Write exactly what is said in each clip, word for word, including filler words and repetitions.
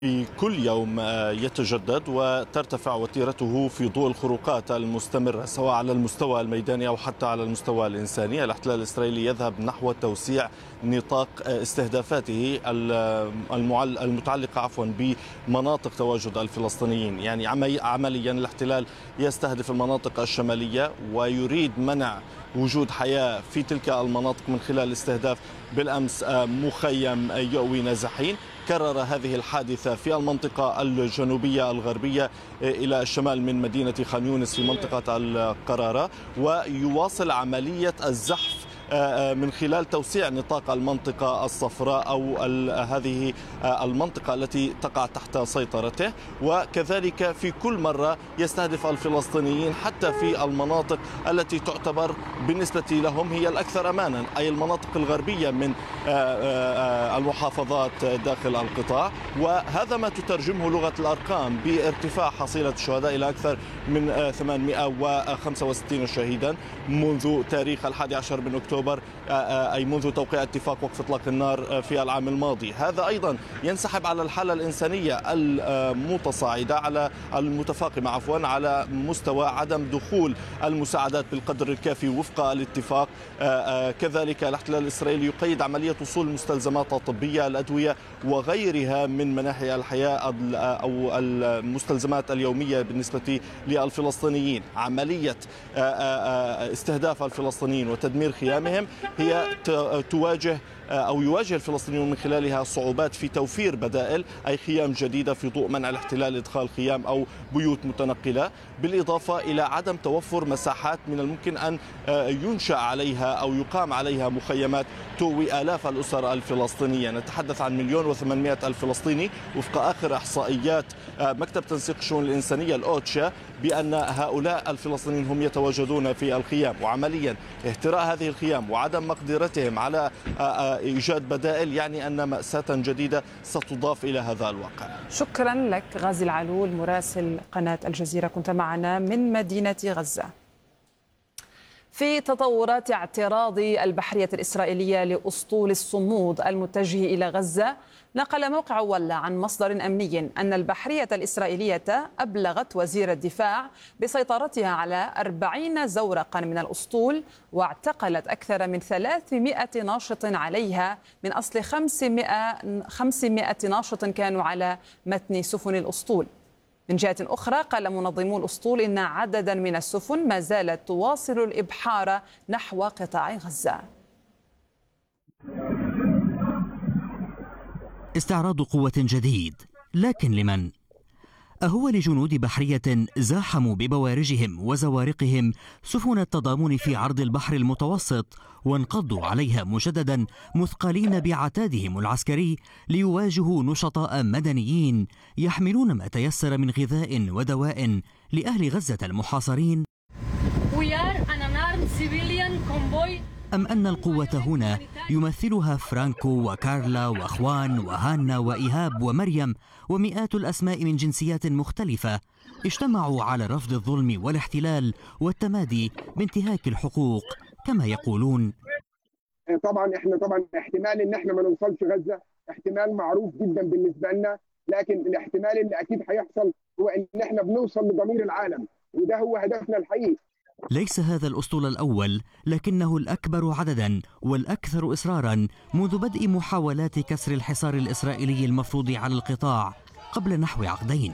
في كل يوم يتجدد وترتفع وتيرته في ضوء الخروقات المستمرة سواء على المستوى الميداني أو حتى على المستوى الإنساني. الاحتلال الإسرائيلي يذهب نحو توسيع نطاق استهدافاته المتعلقة عفوا بمناطق تواجد الفلسطينيين. يعني عمليا الاحتلال يستهدف المناطق الشمالية ويريد منع وجود حياة في تلك المناطق من خلال استهداف بالأمس مخيم يؤوي نازحين. كرر هذه الحادثة في المنطقة الجنوبية الغربية إلى الشمال من مدينة خان يونس في منطقة القرارة، ويواصل عملية الزحف من خلال توسيع نطاق المنطقة الصفراء أو هذه المنطقة التي تقع تحت سيطرته، وكذلك في كل مرة يستهدف الفلسطينيين حتى في المناطق التي تعتبر بالنسبة لهم هي الأكثر أمانا، أي المناطق الغربية من المحافظات داخل القطاع. وهذا ما تترجمه لغة الأرقام بارتفاع حصيلة الشهداء إلى أكثر من ثمانمئة وخمسة وستين شهيدا منذ تاريخ الحادي عشر من أكتوبر، أي منذ توقيع اتفاق وقف إطلاق النار في العام الماضي. هذا أيضا ينسحب على الحالة الإنسانية المتصاعدة على المتفاقمة عفوا على مستوى عدم دخول المساعدات بالقدر الكافي وفق الاتفاق. كذلك الاحتلال الإسرائيلي يقيد عملية وصول المستلزمات الطبية، الأدوية وغيرها من مناحي الحياة أو المستلزمات اليومية بالنسبة للفلسطينيين. عملية استهداف الفلسطينيين وتدمير خيامهم هي تواجه أو يواجه الفلسطينيون من خلالها صعوبات في توفير بدائل، أي خيام جديدة في ضوء منع الاحتلال إدخال خيام أو بيوت متنقلة، بالإضافة إلى عدم توفر مساحات من الممكن أن ينشأ عليها أو يقام عليها مخيمات تؤوي آلاف الأسر الفلسطينية. نتحدث عن مليون وثمانمائة ألف فلسطيني وفق آخر إحصائيات مكتب تنسيق الشؤون الإنسانية الأوتشا، بأن هؤلاء الفلسطينيين هم يتواجدون في الخيام. وعمليا اهتراء هذه الخيام وعدم مقدرتهم على إيجاد بدائل يعني أن مأساة جديدة ستضاف إلى هذا الواقع. شكرا لك غازي العلول مراسل قناة الجزيرة، كنت معنا من مدينة غزة. في تطورات اعتراض البحرية الإسرائيلية لأسطول الصمود المتجه إلى غزة، نقل موقع ولا عن مصدر أمني أن البحرية الإسرائيلية أبلغت وزير الدفاع بسيطرتها على أربعين زورقا من الأسطول، واعتقلت أكثر من ثلاثمائة ناشط عليها من أصل خمسمائة ناشط كانوا على متن سفن الأسطول. من جهة أخرى قال منظمو الأسطول إن عددا من السفن ما زالت تواصل الإبحار نحو قطاع غزة. استعراض قوة جديد، لكن لمن؟ أهو لجنود بحرية زاحموا ببوارجهم وزوارقهم سفن التضامن في عرض البحر المتوسط وانقضوا عليها مجددا مثقلين بعتادهم العسكري ليواجهوا نشطاء مدنيين يحملون ما تيسر من غذاء ودواء لأهل غزة المحاصرين؟ أم أن القوة هنا يمثلها فرانكو وكارلا وأخوان وهانا وإيهاب ومريم ومئات الأسماء من جنسيات مختلفة اجتمعوا على رفض الظلم والاحتلال والتمادي بانتهاك الحقوق كما يقولون؟ طبعا احنا طبعا احتمال ان احنا ما نوصلش غزة احتمال معروف جدا بالنسبة لنا، لكن الاحتمال اللي اكيد هيحصل هو ان احنا بنوصل لضمير العالم، وده هو هدفنا الحقيقي. ليس هذا الأسطول الأول، لكنه الأكبر عددا والأكثر إصرارا منذ بدء محاولات كسر الحصار الإسرائيلي المفروض على القطاع قبل نحو عقدين.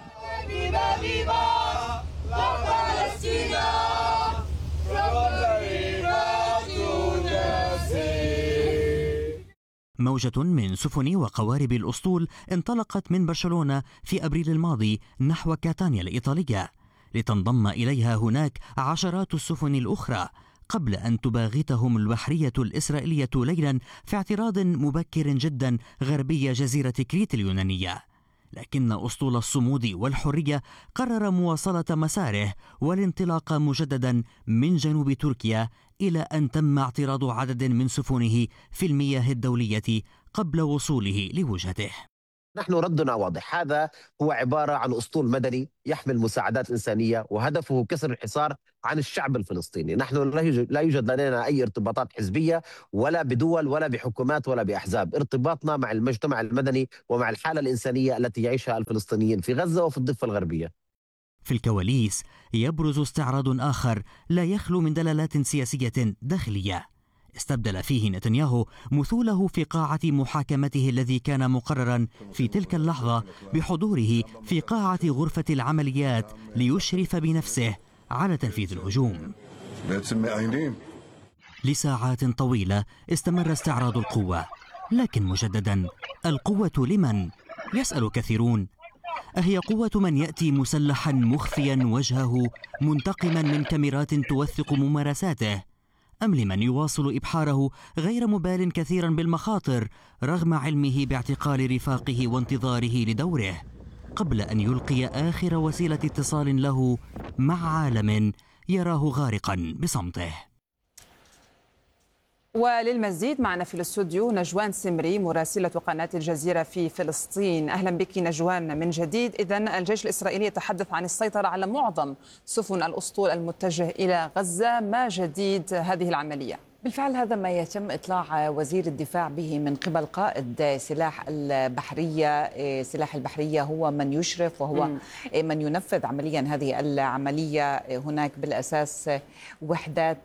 موجة من سفن وقوارب الأسطول انطلقت من برشلونة في أبريل الماضي نحو كاتانيا الإيطالية، لتنضم إليها هناك عشرات السفن الأخرى قبل أن تباغتهم البحرية الإسرائيلية ليلا في اعتراض مبكر جدا غربي جزيرة كريت اليونانية. لكن أسطول الصمود والحرية قرر مواصلة مساره والانطلاق مجددا من جنوب تركيا إلى أن تم اعتراض عدد من سفنه في المياه الدولية قبل وصوله لوجهته. نحن ردنا واضح، هذا هو عبارة عن أسطول مدني يحمل مساعدات إنسانية وهدفه كسر الحصار عن الشعب الفلسطيني. نحن لا يوجد, لا يوجد لدينا أي ارتباطات حزبية ولا بدول ولا بحكومات ولا بأحزاب. ارتباطنا مع المجتمع المدني ومع الحالة الإنسانية التي يعيشها الفلسطينيين في غزة وفي الضفة الغربية. في الكواليس يبرز استعراض آخر لا يخلو من دلالات سياسية داخلية، استبدل فيه نتنياهو مثوله في قاعة محاكمته الذي كان مقررا في تلك اللحظة بحضوره في قاعة غرفة العمليات ليشرف بنفسه على تنفيذ الهجوم. لساعات طويلة استمر استعراض القوة، لكن مجددا القوة لمن؟ يسأل كثيرون. أهي قوة من يأتي مسلحا مخفيا وجهه منتقما من كاميرات توثق ممارساته، أم لمن يواصل إبحاره غير مبال كثيرا بالمخاطر رغم علمه باعتقال رفاقه وانتظاره لدوره قبل أن يلقي آخر وسيلة اتصال له مع عالم يراه غارقا بصمته؟ وللمزيد معنا في الاستوديو نجوان سمري مراسلة قناة الجزيرة في فلسطين. أهلا بك نجوان من جديد. إذن الجيش الإسرائيلي يتحدث عن السيطرة على معظم سفن الأسطول المتجه إلى غزة، ما جديد هذه العملية؟ بالفعل هذا ما يتم إطلاع وزير الدفاع به من قبل قائد سلاح البحرية. سلاح البحرية هو من يشرف وهو م. من ينفذ عمليا هذه العملية. هناك بالأساس وحدات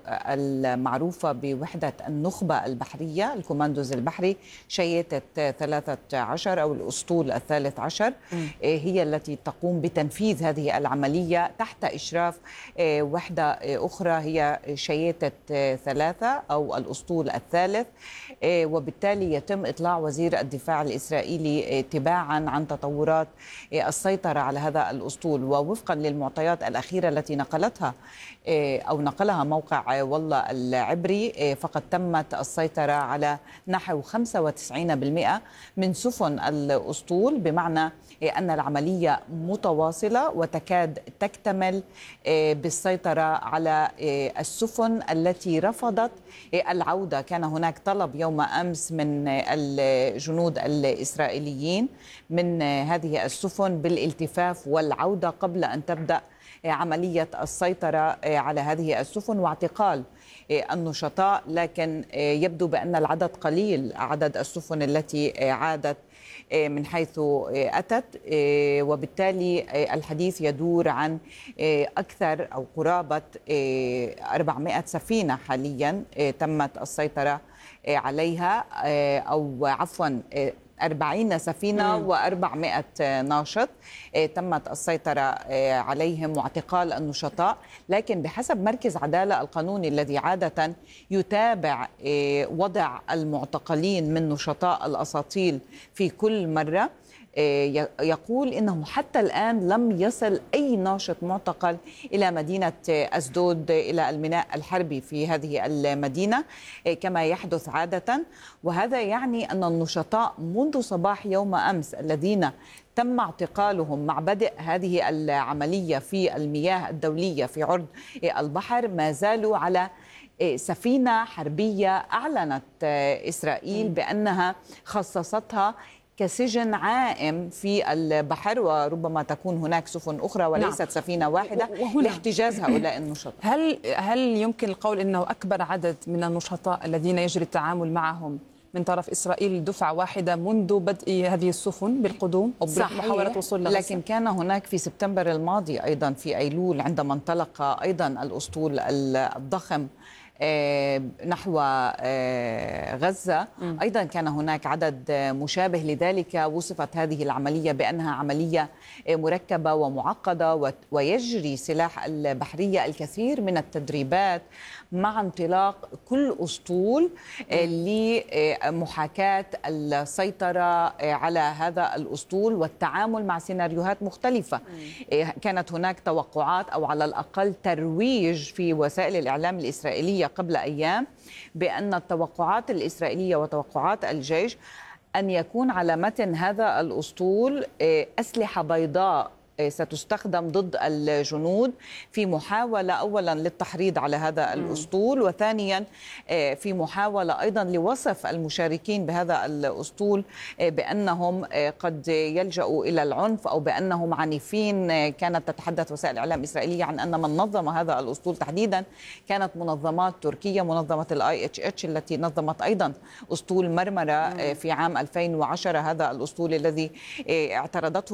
المعروفة بوحدة النخبة البحرية، الكوماندوز البحري شيتة ثلاثة عشر أو الأسطول الثالث عشر م. هي التي تقوم بتنفيذ هذه العملية تحت إشراف وحدة أخرى هي شيتة ثلاثة أو الأسطول الثالث. وبالتالي يتم إطلاع وزير الدفاع الإسرائيلي تباعا عن تطورات السيطرة على هذا الأسطول. ووفقا للمعطيات الأخيرة التي نقلتها أو نقلها موقع والله العبري، فقد تمت السيطرة على نحو خمسة وتسعين بالمئة من سفن الأسطول، بمعنى أن العملية متواصلة وتكاد تكتمل بالسيطرة على السفن التي رفضت العودة. كان هناك طلب يوم أمس من الجنود الإسرائيليين من هذه السفن بالالتفاف والعودة قبل أن تبدأ عملية السيطرة على هذه السفن واعتقال النشطاء، لكن يبدو بأن العدد قليل، عدد السفن التي عادت من حيث أتت، وبالتالي الحديث يدور عن أكثر أو قرابة أربعمائة سفينة حاليا تمت السيطرة عليها، أو عفوا أربعين سفينة وأربعمائة ناشط تمت السيطرة عليهم واعتقال النشطاء. لكن بحسب مركز عدالة القانوني الذي عادة يتابع وضع المعتقلين من نشطاء الأساطيل في كل مرة، يقول إنه حتى الآن لم يصل أي ناشط معتقل إلى مدينة أسدود، إلى الميناء الحربي في هذه المدينة كما يحدث عادة. وهذا يعني أن النشطاء منذ صباح يوم أمس الذين تم اعتقالهم مع بدء هذه العملية في المياه الدولية في عرض البحر ما زالوا على سفينة حربية أعلنت إسرائيل بأنها خصصتها كسجن عائم في البحر، وربما تكون هناك سفن أخرى وليست نعم. سفينة واحدة لاحتجاز هؤلاء النشطاء. هل هل يمكن القول أنه أكبر عدد من النشطاء الذين يجري التعامل معهم من طرف إسرائيل دفعة واحدة منذ بدء هذه السفن بالقدوم أو محاولة الوصول لغزة؟ لكن كان هناك في سبتمبر الماضي أيضا في أيلول عندما انطلق أيضا الأسطول الضخم نحو غزة، أيضا كان هناك عدد مشابه لذلك. وصفت هذه العملية بأنها عملية مركبة ومعقدة، ويجري سلاح البحرية الكثير من التدريبات مع انطلاق كل أسطول لمحاكاة السيطرة على هذا الأسطول والتعامل مع سيناريوهات مختلفة. كانت هناك توقعات أو على الأقل ترويج في وسائل الإعلام الإسرائيلية قبل أيام بأن التوقعات الإسرائيلية وتوقعات الجيش أن يكون على متن هذا الأسطول أسلحة بيضاء ستستخدم ضد الجنود في محاولة أولا للتحريض على هذا الأسطول، وثانيا في محاولة أيضا لوصف المشاركين بهذا الأسطول بأنهم قد يلجأوا إلى العنف أو بأنهم عنيفين. كانت تتحدث وسائل الإعلام الإسرائيلية عن أن من نظم هذا الأسطول تحديدا كانت منظمات تركية، منظمة الاي اتش اتش التي نظمت أيضا أسطول مرمرة في عام ألفين وعشرة، هذا الأسطول الذي اعترضته